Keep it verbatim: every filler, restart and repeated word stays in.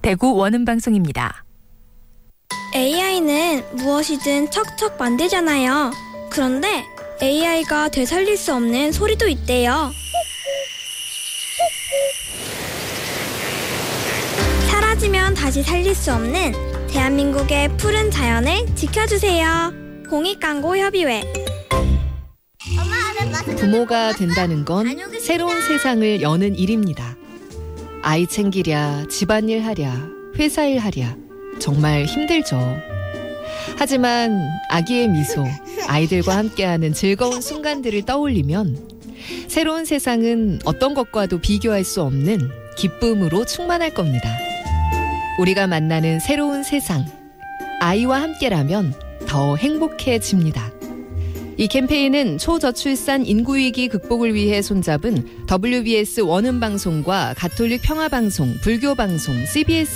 대구 원음방송입니다. 에이아이는 무엇이든 척척 만들잖아요. 그런데 에이아이가 되살릴 수 없는 소리도 있대요. 사라지면 다시 살릴 수 없는 대한민국의 푸른 자연을 지켜주세요. 공익광고협의회. 부모가 된다는 건 새로운 세상을 여는 일입니다. 아이 챙기랴, 집안일 하랴, 회사일 하랴 정말 힘들죠. 하지만 아기의 미소, 아이들과 함께하는 즐거운 순간들을 떠올리면 새로운 세상은 어떤 것과도 비교할 수 없는 기쁨으로 충만할 겁니다. 우리가 만나는 새로운 세상, 아이와 함께라면 더 행복해집니다. 이 캠페인은 초저출산 인구위기 극복을 위해 손잡은 더블유비에스 원음방송과 가톨릭 평화방송, 불교방송, 씨비에스